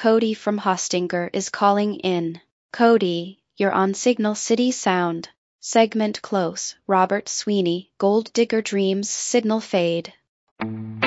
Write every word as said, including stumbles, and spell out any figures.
Cody from Hostinger is calling in. Cody, you're on Signal City Sound. Segment close. Robert Sweeney, Gold Digger Dreams, Signal Fade.